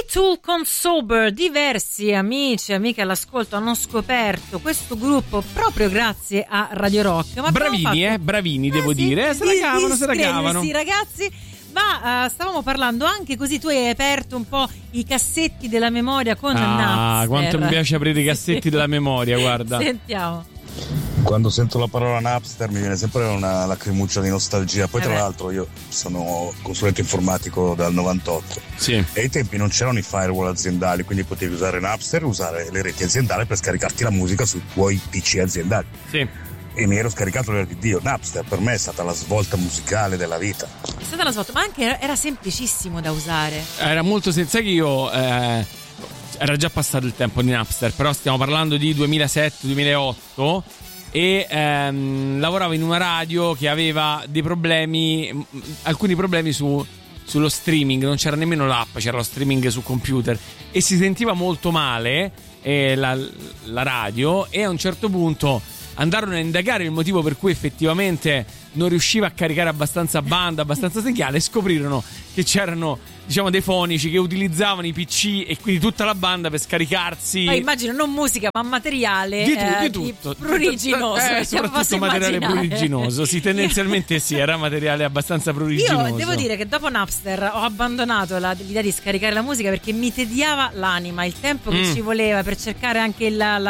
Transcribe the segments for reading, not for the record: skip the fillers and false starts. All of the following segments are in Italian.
I Tool con Sober. Diversi amici e amiche all'ascolto hanno scoperto questo gruppo proprio grazie a Radio Rock. Ma bravini devo dire, se la cavano. Sì, ragazzi. Ma stavamo parlando anche così, tu hai aperto un po' i cassetti della memoria con Napster. Quanto mi piace aprire i cassetti della memoria, guarda. Sentiamo. Quando sento la parola Napster mi viene sempre una lacrimuccia di nostalgia. Poi tra l'altro io sono consulente informatico dal 98 e ai tempi non c'erano i firewall aziendali, quindi potevi usare Napster, usare le reti aziendali per scaricarti la musica sui tuoi PC aziendali. E mi ero scaricato l'era di Dio. Napster per me è stata la svolta musicale della vita. È stata la svolta, ma anche era semplicissimo da usare. Era molto senza che io era già passato il tempo di Napster, però stiamo parlando di 2007-2008 e lavoravo in una radio che aveva dei problemi, alcuni problemi sullo streaming, non c'era nemmeno l'app, c'era lo streaming su computer e si sentiva molto male la radio, e a un certo punto andarono a indagare il motivo per cui effettivamente non riusciva a caricare abbastanza banda, abbastanza segnale, e scoprirono che c'erano, diciamo, dei fonici che utilizzavano i PC e quindi tutta la banda per scaricarsi. Ma immagino non musica ma materiale di tutto pruriginoso, soprattutto materiale pruriginoso. Sì, tendenzialmente sì, era materiale abbastanza pruriginoso. Io devo dire che dopo Napster ho abbandonato l'idea di scaricare la musica perché mi tediava l'anima, il tempo che ci voleva per cercare anche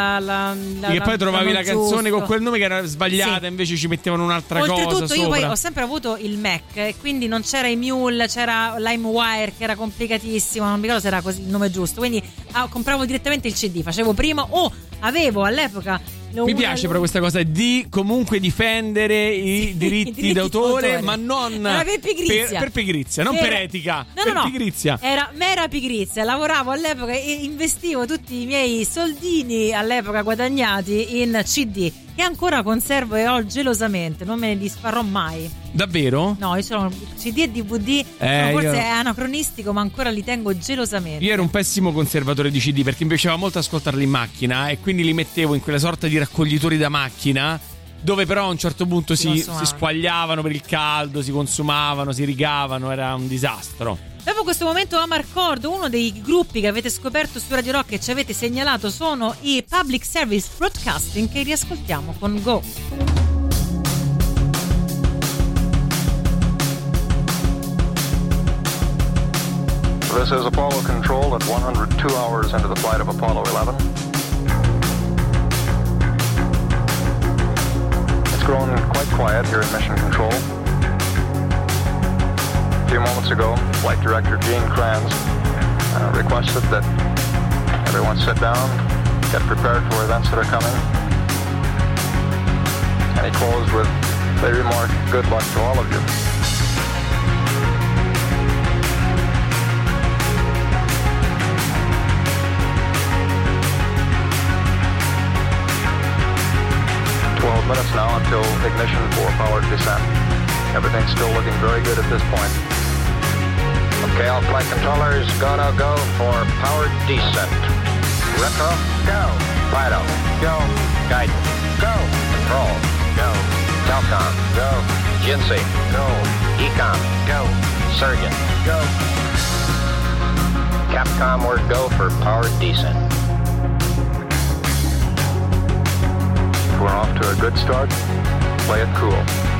e poi trovavi la canzone con quel nome che era sbagliata, invece ci mettevano un'altra cosa sopra. Oltretutto io poi ho sempre avuto il Mac e quindi non c'era i Mule, c'era LimeWire che era complicatissimo, non mi ricordo se era così il nome giusto, quindi compravo direttamente il CD, facevo prima avevo all'epoca mi piace però questa cosa di comunque difendere i diritti d'autore, ma non per pigrizia, per pigrizia, non per etica, pigrizia. Era mera pigrizia. Lavoravo all'epoca e investivo tutti i miei soldini all'epoca guadagnati in CD che ancora conservo e ho gelosamente, non me ne disfarò mai. Davvero? No, io sono CD e DVD, forse è anacronistico, ma ancora li tengo gelosamente. Io ero un pessimo conservatore di CD perché mi piaceva molto ascoltarli in macchina e quindi li mettevo in quella sorta di raccoglitori da macchina, dove però a un certo punto si squagliavano per il caldo, si consumavano, si rigavano, era un disastro. Dopo questo momento Amarcord, uno dei gruppi che avete scoperto su Radio Rock e ci avete segnalato sono i Public Service Broadcasting, che riascoltiamo con Go. This is Apollo Control at 102 hours into the flight of Apollo 11. It's grown quite quiet here in Mission Control. A few moments ago, Flight Director Gene Kranz requested that everyone sit down, get prepared for events that are coming. And he closed with the remark, good luck to all of you. Minutes now until ignition for powered descent. Everything's still looking very good at this point. Okay, all flight controllers, go for powered descent. Retro, go. Fido, go. Guidance, go. Control, go. Telcom, go. Jinsei, go. Ecom, go. Surgeon, go. Capcom, we're go for powered descent. We're off to a good start. Play it cool.